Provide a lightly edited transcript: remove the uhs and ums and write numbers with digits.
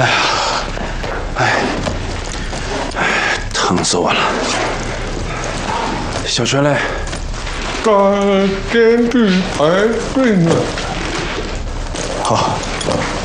疼死我了！小锤嘞， 干煎饼排队呢。 好。